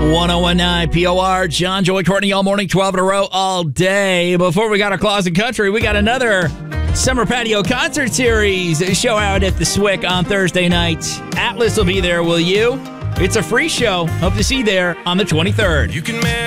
1019 POR, John, Joy, Courtney, all morning, 12 in a row, all day. Before we got our Closet Country, we got another Summer Patio Concert Series show out at the Swick on Thursday night. Atlas will be there, will you? It's a free show. Hope to see you there on the 23rd. You can